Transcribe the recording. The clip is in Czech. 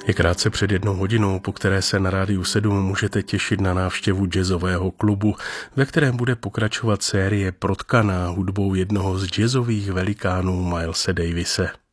Je krátce před 1 hodinou, po které se na Rádiu 7 můžete těšit na návštěvu jazzového klubu, ve kterém bude pokračovat série protkaná hudbou jednoho z jazzových velikánů Milese Davise.